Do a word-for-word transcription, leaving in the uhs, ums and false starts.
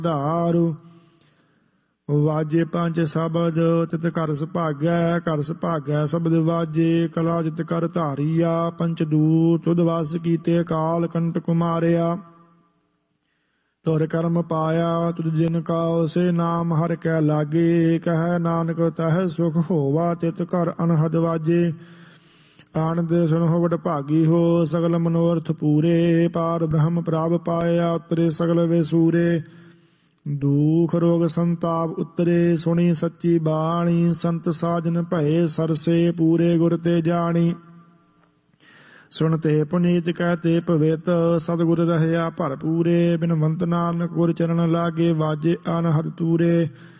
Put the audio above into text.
ਧਾਰੂ। ਵਾਜੇ ਪੰਜ ਸ਼ਬਦ ਤਿਤ ਘਰ ਸੁਭਾਗੈ, ਘਰ ਸੁਭਾਗੈ ਸ਼ਬਦ ਵਾਜੇ, ਕਲਾ ਜਿਤ ਕਰ ਧਾਰੀਆ। ਪੰਚ ਦੂਤ ਤੁਧ ਵਸ ਕੀਤੇ, ਕਾਲ ਕੰਟਕ ਮਾਰਿਆ। ਤੁਰ ਕਰਮ ਪਾਇਆ ਤੁਧ ਜਿਨ ਕਾਉ, ਸੇ ਨਾਮ ਹਰਿ ਕੈ ਲਾਗੇ। ਕਹਿ ਨਾਨਕ ਤਹਿ ਸੁਖ ਹੋਵਾ, ਤਿਤ ਘਰ ਅਨਹਦ ਵਾਜੇ। ਆਨੰਦ ਸੁਨਹੁ ਵਡ ਭਾਗੀ ਹੋ, ਸਗਲ ਮਨੋਰਥ ਪੂਰੇ। ਪਾਰ ਬ੍ਰਹਮ ਪ੍ਰਭ ਪਾਇਆ, ਉਤਰੇ ਸਗਲ ਵੇ ਸੂਰੇ। ਦੁਖ ਰੋਗ ਸੰਤਾਪ ਉਤਰੇ, ਸੁਣੀ ਸੱਚੀ ਬਾਣੀ। ਸੰਤ ਸਾਜਨ ਭਏ ਸਰਸੇ, ਪੂਰੇ ਗੁਰ ਤੇ ਜਾਣੀ। ਸੁਣਤੇ ਪੁਨੀਤ ਕਹਿਤੇ ਪਵਿੱਤ, ਸਤਿਗੁਰ ਰਹਿਆ ਭਰਪੂਰੇ। ਬਿਨਵੰਤ ਨਾਨਕ ਗੁਰ ਚਰਨ ਲਾਗੇ, ਵਾਜੇ ਅਨਹਦ ਤੂਰੇ।